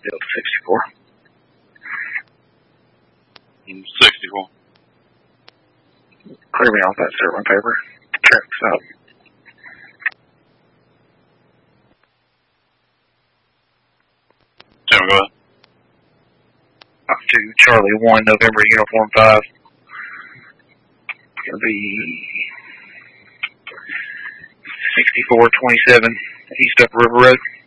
Delta 64. 64. Clear me off that servant paper. Traffic's up. Tim, go ahead. Up to Charlie 1, November, Uniform 5. It's going to be 6427 East Upper River Road.